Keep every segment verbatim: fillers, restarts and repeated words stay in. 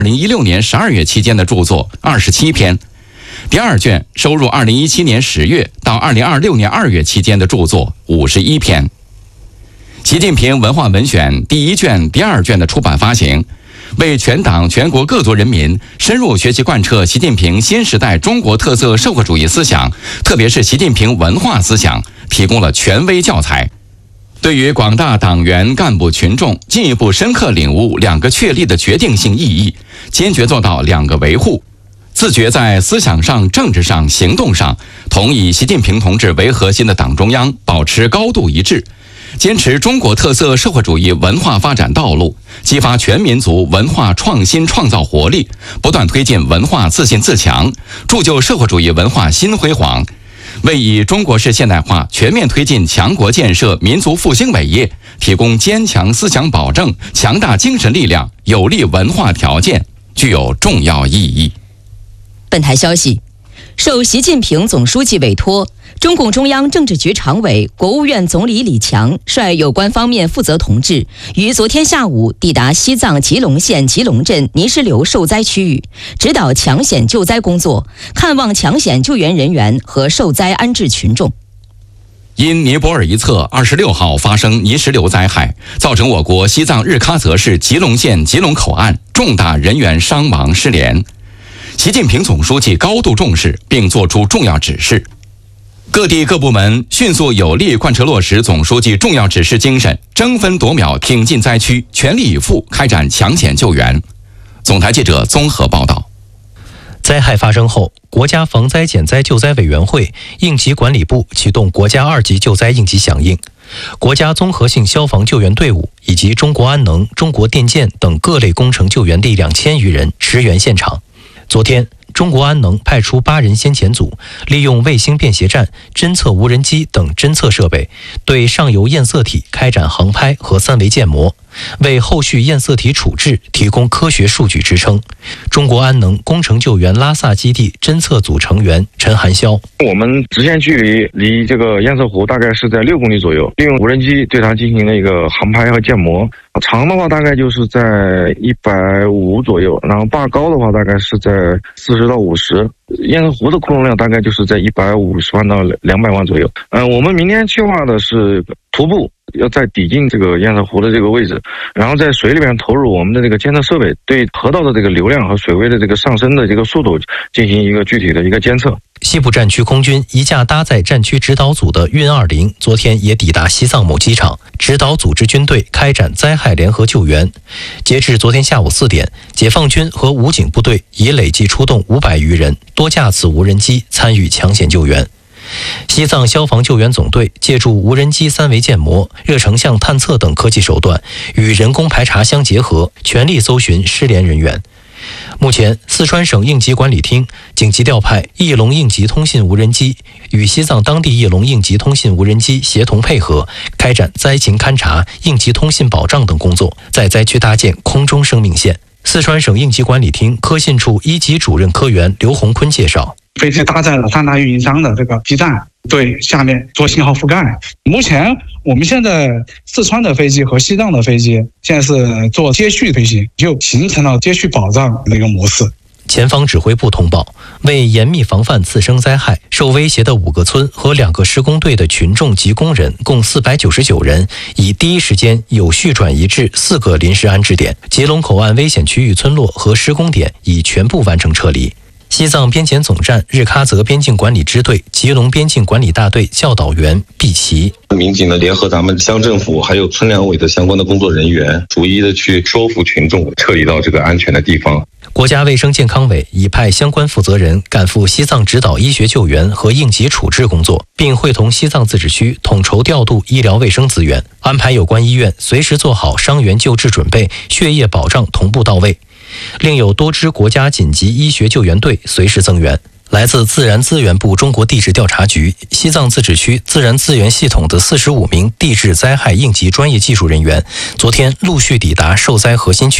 二零一六年十二月期间的著作二十七篇，第二卷收入二零一七年十月到二零二六年二月期间的著作五十一篇。习近平文化文选第一卷、第二卷的出版发行，为全党全国各族人民深入学习贯彻习近平新时代中国特色社会主义思想，特别是习近平文化思想，提供了权威教材。对于广大党员干部群众进一步深刻领悟两个确立的决定性意义，坚决做到两个维护，自觉在思想上、政治上、行动上同以习近平同志为核心的党中央保持高度一致，坚持中国特色社会主义文化发展道路，激发全民族文化创新创造活力，不断推进文化自信自强，铸就社会主义文化新辉煌，为以中国式现代化全面推进强国建设、民族复兴伟业提供坚强思想保证、强大精神力量、有力文化条件，具有重要意义。 本台消息，受习近平总书记委托，中共中央政治局常委、国务院总理李强率有关方面负责同志于昨天下午抵达西藏吉隆县吉隆镇泥石流受灾区域，指导抢险救灾工作，看望抢险救援人员和受灾安置群众。 因尼泊尔一侧二十六号发生泥石流灾害，造成我国西藏日喀则市吉隆县吉隆口岸重大人员伤亡失联。习近平总书记高度重视并作出重要指示，各地各部门迅速有力贯彻落实总书记重要指示精神，争分夺秒挺进灾区，全力以赴开展抢险救援。总台记者综合报道。 灾害发生后，国家防灾减灾救灾委员会、应急管理部启动国家二级救灾应急响应，国家综合性消防救援队伍以及中国安能、中国电建等各类工程救援力两千余人驰援现场。昨天，中国安能派出八人先遣组，利用卫星便携站、侦测无人机等侦测设备，对上游验色体开展航拍和三维建模，为后续验色体处置提供科学数据支撑。中国安能工程救援拉萨基地侦测组成员陈寒霄： 我们直线距离离这个验色湖大概是在六公里左右，利用无人机对它进行了一个航拍和建模。长的话大概就是在一百五左右，然后坝高的话大概是在四十到五十。验色湖的库容量大概就是在一百五十万到两百万左右。嗯、呃，我们明天计划的是徒步要在抵近这个验色湖的这个位置，然后在水里面投入我们的这个监测设备，对河道的这个流量和水位的这个上升的这个速度进行一个具体的一个监测。 西部战区空军一架搭载战区指导组的运二零昨天也抵达西藏某机场，指导组织军队开展灾害联合救援。截至昨天下午四点，解放军和武警部队已累计出动五百余人，多架次无人机参与抢险救援。西藏消防救援总队借助无人机三维建模、热成像探测等科技手段，与人工排查相结合，全力搜寻失联人员。目前，四川省应急管理厅紧急调派翼龙应急通信无人机，与西藏当地翼龙应急通信无人机协同配合，开展灾情勘察、应急通信保障等工作，在灾区搭建空中生命线。四川省应急管理厅科信处一级主任科员刘洪坤介绍， 飞机搭载了三大运营商的这个基站，对下面做信号覆盖。目前我们现在四川的飞机和西藏的飞机现在是做接续飞行，就形成了接续保障的一个模式。 前方指挥部通报，为严密防范次生灾害，受威胁的五个村和两个施工队的群众及工人共四百九十九人，已第一时间有序转移至四个临时安置点。吉隆口岸危险区域村落和施工点已全部完成撤离。西藏边检总站日喀则边境管理支队吉隆边境管理大队教导员毕奇： 民警呢联合咱们乡政府还有村两委的相关的工作人员，逐一的去说服群众撤离到这个安全的地方。 国家卫生健康委已派相关负责人赶赴西藏指导医学救援和应急处置工作，并会同西藏自治区统筹调度医疗卫生资源，安排有关医院随时做好伤员救治准备，血液保障同步到位。另有多支国家紧急医学救援队随时增援。来自自然资源部中国地质调查局西藏自治区自然资源系统的四十五名地质灾害应急专业技术人员昨天陆续抵达受灾核心区域。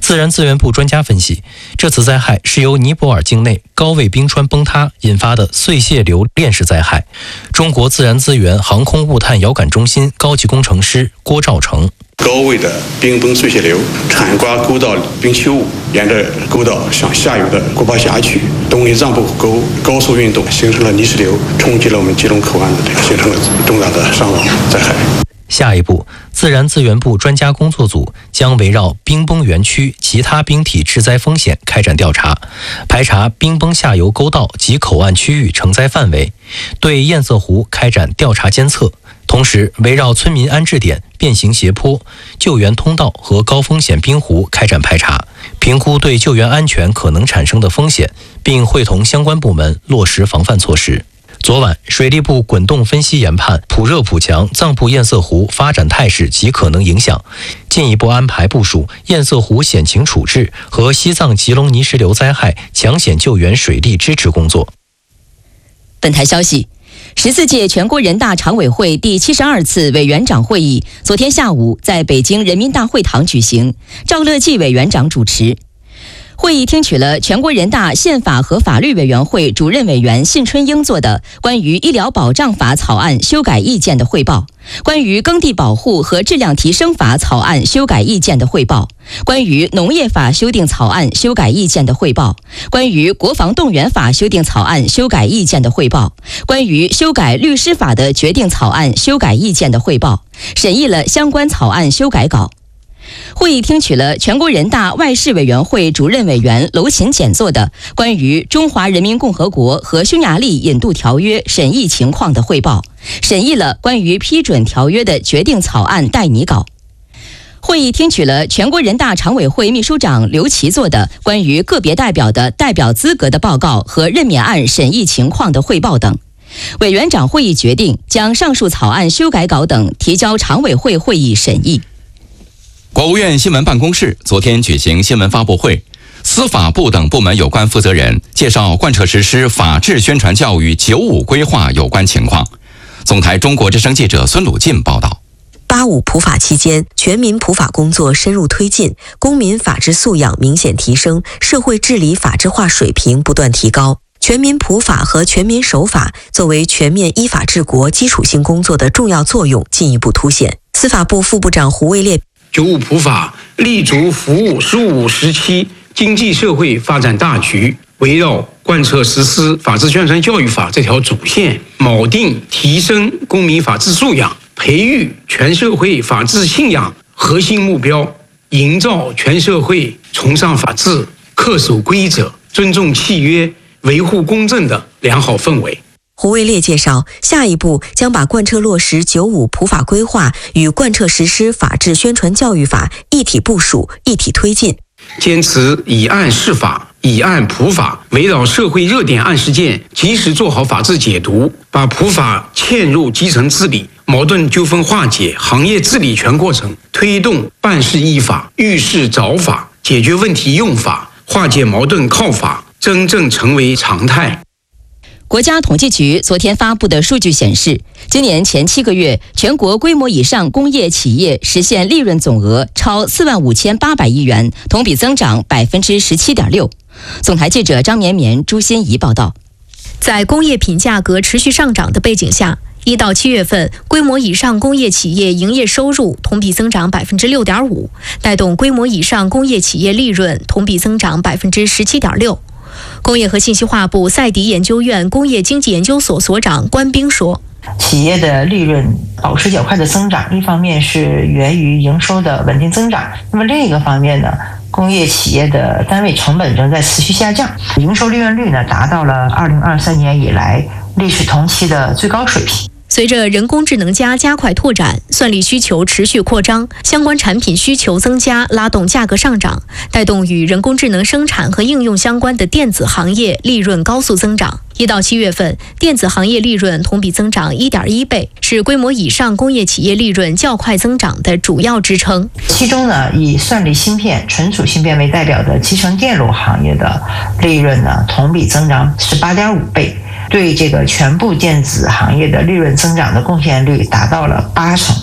自然资源部专家分析，这次灾害是由尼泊尔境内高位冰川崩塌引发的碎屑流链式灾害。中国自然资源航空物探遥感中心高级工程师郭兆成， 高位的冰崩碎屑流铲刮沟道冰丘物，沿着沟道向下游的古巴峡区东围藏布谷沟高速运动，形成了泥石流，冲击了我们吉隆口岸的这个，形成了重大的伤亡灾害。 下一步，自然资源部专家工作组将围绕冰崩园区其他冰体致灾风险开展调查，排查冰崩下游沟道及口岸区域承灾范围，对堰塞湖开展调查监测，同时围绕村民安置点、变形斜坡、救援通道和高风险冰湖开展排查，评估对救援安全可能产生的风险，并会同相关部门落实防范措施。昨晚，水利部滚动分析研判普热普强藏布堰塞湖发展态势及可能影响，进一步安排部署堰塞湖险情处置和西藏吉隆泥石流灾害抢险救援水利支持工作。 本台消息，十四届全国人大常委会第七十二次委员长会议昨天下午在北京人民大会堂举行，赵乐际委员长主持。会议听取了全国人大宪法和法律委员会主任委员信春英作的关于医疗保障法草案修改意见的汇报，关于耕地保护和质量提升法草案修改意见的汇报，关于农业法修订草案修改意见的汇报，关于国防动员法修订草案修改意见的汇报，关于修改律师法的决定草案修改意见的汇报，审议了相关草案修改稿。会议听取了全国人大外事委员会主任委员娄勤简作的关于中华人民共和国和匈牙利引渡条约审议情况的汇报，审议了关于批准条约的决定草案待拟稿。会议听取了全国人大常委会秘书长刘奇作的关于个别代表的代表资格的报告和任免案审议情况的汇报等。委员长会议决定将上述草案修改稿等提交常委会会议审议。 国务院新闻办公室昨天举行新闻发布会，司法部等部门有关负责人介绍贯彻实施法治宣传教育九五规划有关情况。总台中国之声记者孙鲁进报道。 八五普法期间，全民普法工作深入推进，公民法治素养明显提升，社会治理法治化水平不断提高。全民普法和全民守法作为全面依法治国基础性工作的重要作用进一步凸显。司法部副部长胡卫烈， 九五普法立足服务“十五”时期经济社会发展大局，围绕贯彻实施法治宣传教育法这条主线，锚定提升公民法治素养、培育全社会法治信仰核心目标，营造全社会崇尚法治、恪守规则、尊重契约、维护公正的良好氛围。 胡卫烈介绍，下一步将把贯彻落实九五普法规划与贯彻实施法治宣传教育法一体部署、一体推进， 坚持以案释法、以案普法，围绕社会热点案事件及时做好法治解读，把普法嵌入基层治理、矛盾纠纷化解、行业治理全过程，推动办事依法、遇事找法、解决问题用法、化解矛盾靠法，真正成为常态。 国家统计局昨天发布的数据显示，今年前七个月，全国规模以上工业企业实现利润总额超四万五千八百亿元，同比增长百分之十七点六。总台记者张绵绵、朱欣怡报道。 在工业品价格持续上涨的背景下，一到七月份，规模以上工业企业营业收入同比增长百分之六点五，带动规模以上工业企业利润同比增长百分之十七点六。工业和信息化部赛迪研究院工业经济研究所所长关兵说， 企业的利润保持较快的增长，一方面是源于营收的稳定增长，那么另一个方面呢，工业企业的单位成本正在持续下降，营收利润率呢达到了二零二三年以来历史同期的最高水平。 随着人工智能加加快拓展，算力需求持续扩张，相关产品需求增加，拉动价格上涨，带动与人工智能生产和应用相关的电子行业利润高速增长。一到七月份，电子行业利润同比增长 一点一倍，是规模以上工业企业利润较快增长的主要支撑。 其中呢，以算力芯片、存储芯片为代表的集成电路行业的利润呢，同比增长 十八点五倍。对这个全部电子行业的利润增长的贡献率达到了八成。 高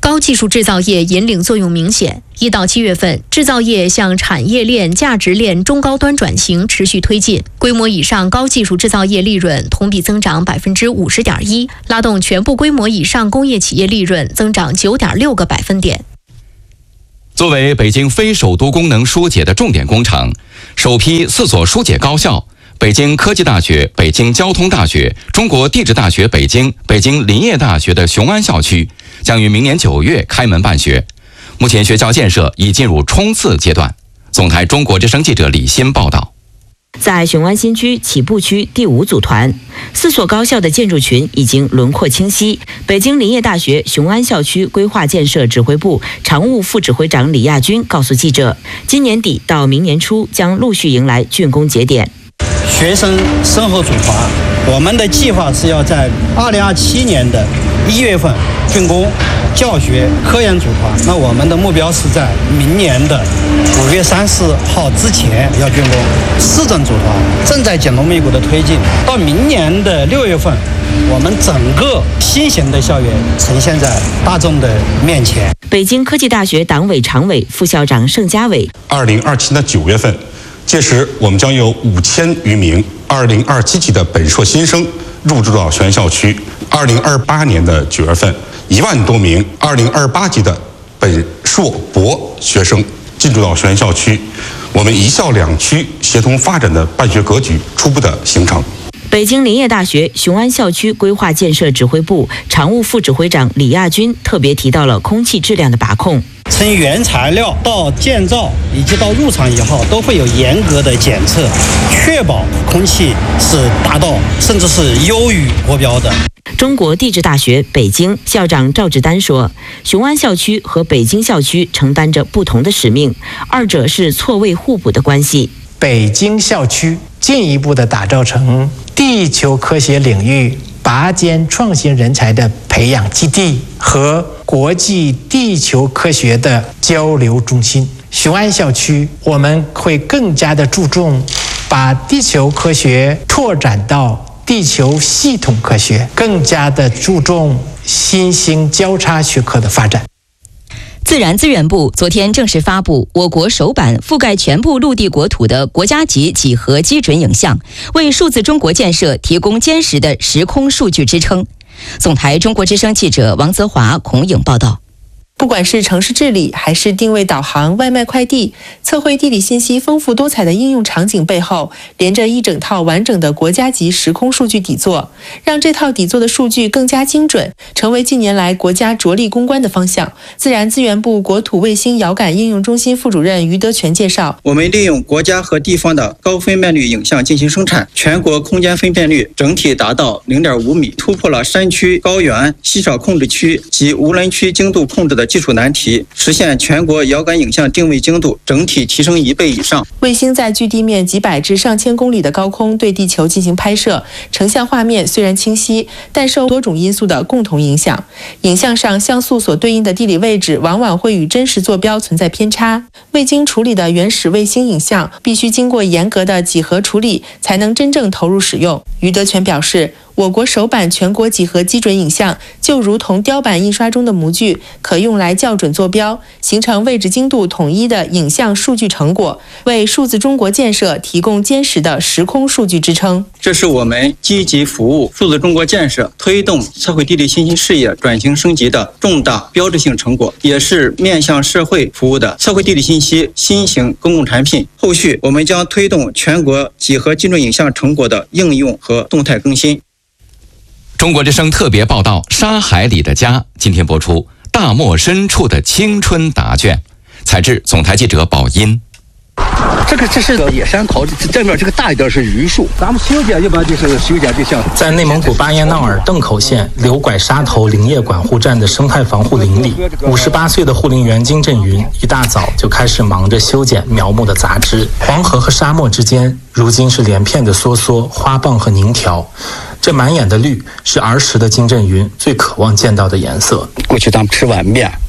高技术制造业引领作用明显。一到七月份，制造业向产业链、价值链中高端转型持续推进，规模以上高技术制造业利润同比增长百分之五十点一，拉动全部规模以上工业企业利润增长九点六个百分点。 作为北京非首都功能疏解的重点工程，首批四所疏解高校北京科技大学、北京交通大学、中国地质大学北京、北京林业大学的雄安校区将于明年九月开门办学。目前学校建设已进入冲刺阶段。总台中国之声记者李欣报道。 在雄安新区起步区第五组团，四所高校的建筑群已经轮廓清晰。北京林业大学雄安校区规划建设指挥部常务副指挥长李亚军告诉记者，今年底到明年初将陆续迎来竣工节点。 学生生活组团，我们的计划是要在二零二七年的一月份竣工。教学科研组团，那我们的目标是在明年的五月三十号之前要竣工。市政组团正在紧锣密鼓的推进，到明年的六月份，我们整个新型的校园呈现在大众的面前。 北京科技大学党委常委、副校长盛家伟， 二零二七年九月份，届时我们将有五千余名二零二七级的本硕新生入驻到雄安校区。二零二八年的九月份，一万多名二零二八级的本硕博学生进驻到雄安校区，我们一校两区协同发展的办学格局初步的形成。 北京林业大学雄安校区规划建设指挥部常务副指挥长李亚军特别提到了空气质量的把控。 从原材料到建造以及到入场以后，都会有严格的检测，确保空气是达到甚至是优于国标的。 中国地质大学北京校长赵志丹说，雄安校区和北京校区承担着不同的使命，二者是错位互补的关系。 北京校区进一步的打造成地球科学领域拔尖创新人才的培养基地和国际地球科学的交流中心。雄安校区我们会更加的注重把地球科学拓展到地球系统科学，更加的注重新兴交叉学科的发展。 自然资源部昨天正式发布我国首版覆盖全部陆地国土的国家级几何基准影像，为数字中国建设提供坚实的时空数据支撑。总台中国之声记者王泽华、孔颖报道。 不管是城市治理还是定位导航、外卖快递，测绘地理信息丰富多彩的应用场景背后，连着一整套完整的国家级时空数据底座，让这套底座的数据更加精准，成为近年来国家着力攻关的方向。自然资源部国土卫星遥感应用中心副主任于德全介绍， 我们利用国家和地方的高分辨率影像进行生产，全国空间分辨率整体达到 零点五米，突破了山区、高原、稀少控制区及无人区精度控制的技术难题，实现全国遥感影像定位精度整体提升一倍以上。 卫星在距地面几百至上千公里的高空对地球进行拍摄，成像画面虽然清晰，但受多种因素的共同影响。影像上像素所对应的地理位置往往会与真实坐标存在偏差，未经处理的原始卫星影像必须经过严格的几何处理，才能真正投入使用。于德全表示，我国首版全国几何基准影像就如同雕版印刷中的模具，可用来校准坐标，形成位置精度统一的影像数据成果，为数字中国建设提供坚实的时空数据支撑。 这是我们积极服务数字中国建设、推动测绘地理信息事业转型升级的重大标志性成果，也是面向社会服务的测绘地理信息新型公共产品。后续我们将推动全国几何基准影像成果的应用和动态更新。 中国之声特别报道《沙海里的家》今天播出，大漠深处的青春答卷，采制总台记者宝音。 这个这是个野山桃，这面这个大一点是榆树。咱们修剪一般就是修剪就像在内蒙古巴彦淖尔邓口县柳拐沙头林业管护站的生态防护林里，五十八岁的护林员金振云一大早就开始忙着修剪苗木的杂枝。黄河和沙漠之间，如今是连片的梭梭、花棒和凝条。这满眼的绿是儿时的金振云最渴望见到的颜色。 过去咱们吃碗面，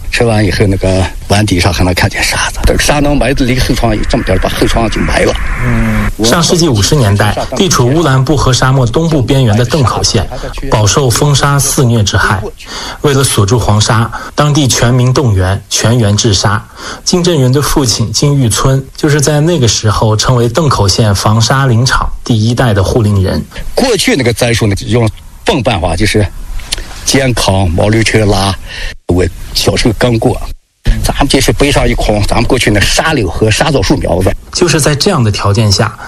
吃完以后，那个碗底上还能看见沙子，这个沙能埋离后窗有这么点，把后窗就埋了。 嗯，上世纪五十年代，地处乌兰布和沙漠东部边缘的邓口县，饱受风沙肆虐之害。为了锁住黄沙，当地全民动员，全员治沙。金正元的父亲金玉村就是在那个时候成为邓口县防沙林场第一代的护林人。 过去那个战术呢，用笨办法，就是肩扛毛驴车拉。我小时候刚过，咱们就是背上一筐，咱们过去那沙柳和沙枣树苗子。 就是在这样的条件下，